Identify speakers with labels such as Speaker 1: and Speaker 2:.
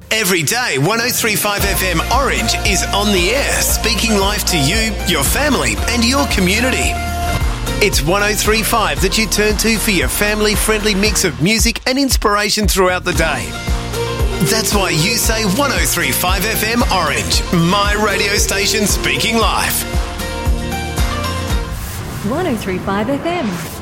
Speaker 1: Every day, 103.5 FM Orange is on the air, speaking life to you, your family and your community. It's 103.5 that you turn to for your family-friendly mix of music and inspiration throughout the day. That's why you say 103.5 FM Orange, my radio station speaking life.
Speaker 2: 103.5 FM.